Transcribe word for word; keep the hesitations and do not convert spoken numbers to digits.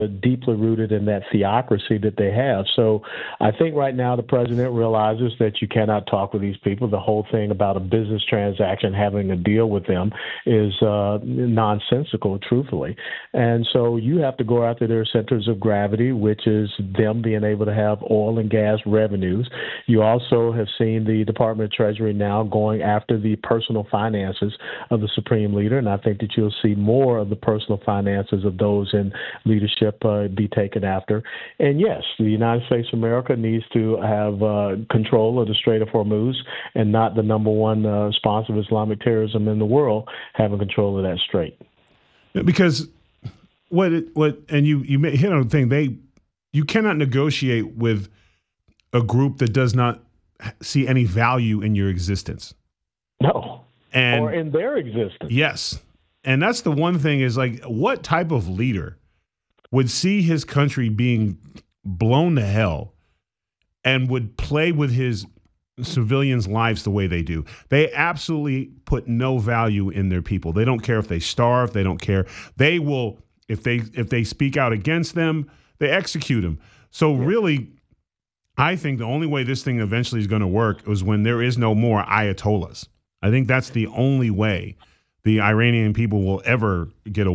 deeply rooted in that theocracy that they have. So I think right now the president realizes that you cannot talk with these people. The whole thing about a business transaction, having a deal with them, is uh, nonsensical, truthfully. And so you have to go after their centers of gravity, which is them being able to have oil and gas revenues. You also have seen the Department of Treasury now going after the personal finances of the Supreme Leader, and I think that you'll see more of the personal finances of those in leadership Uh, be taken after. And yes, the United States of America needs to have uh, control of the Strait of Hormuz, and not the number one uh, sponsor of Islamic terrorism in the world having control of that strait. Because what it, what and you you hit on the thing, they you cannot negotiate with a group that does not see any value in your existence. No, and or in their existence. Yes, and that's the one thing is like, what type of leader would see his country being blown to hell and would play with his civilians' lives the way they do? They absolutely put no value in their people. They don't care if they starve. They don't care. They will, if they if they speak out against them, they execute them. So yeah. Really, I think the only way this thing eventually is going to work is when there is no more Ayatollahs. I think that's the only way the Iranian people will ever get away.